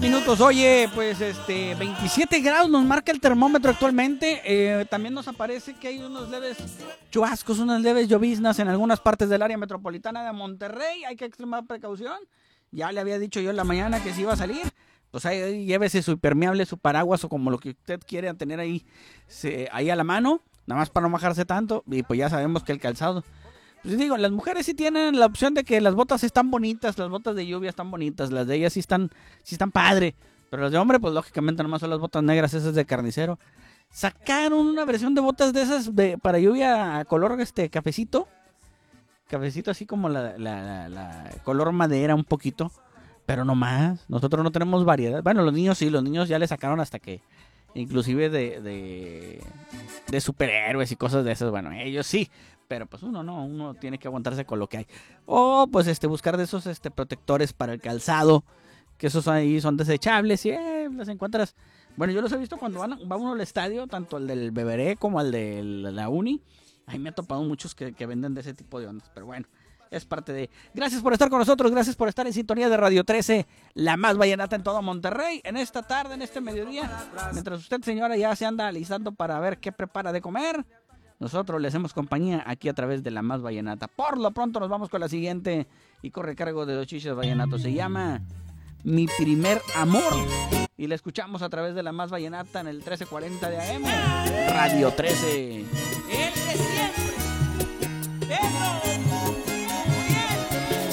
minutos. Oye, pues 27 grados nos marca el termómetro actualmente. También nos aparece que hay unos leves chubascos, unas leves lloviznas en algunas partes del área metropolitana de Monterrey. Hay que extremar precaución. Ya le había dicho yo en la mañana que si iba a salir, pues ahí llévese su impermeable, su paraguas o como lo que usted quiera tener ahí a la mano, nada más para no mojarse tanto. Y pues ya sabemos que el calzado, pues digo, las mujeres sí tienen la opción de que las botas están bonitas, las botas de lluvia están bonitas, las de ellas sí están padre, pero las de hombre pues lógicamente nomás son las botas negras, esas de carnicero. Sacaron una versión de botas de esas para lluvia a color cafecito así como la color madera un poquito, pero no más. Nosotros no tenemos variedad. Bueno, los niños sí, los niños ya le sacaron hasta que inclusive de superhéroes y cosas de esas. Bueno, ellos sí, pero pues uno no, uno tiene que aguantarse con lo que hay. O pues buscar de esos protectores para el calzado, que esos ahí son desechables y las encuentras. Bueno, yo los he visto cuando va uno al estadio, tanto el del Beberé como el de la Uni. Ahí me ha topado muchos que venden de ese tipo de ondas, pero bueno, es parte de... Gracias por estar con nosotros, gracias por estar en sintonía de Radio 13, la más vallenata en todo Monterrey, en esta tarde, en este mediodía, mientras usted, señora, ya se anda alisando para ver qué prepara de comer, nosotros le hacemos compañía aquí a través de la más vallenata. Por lo pronto nos vamos con la siguiente y corre cargo de los chichos vallenatos, se llama Mi Primer Amor, y la escuchamos a través de la más vallenata en el 1340 de AM, Radio 13.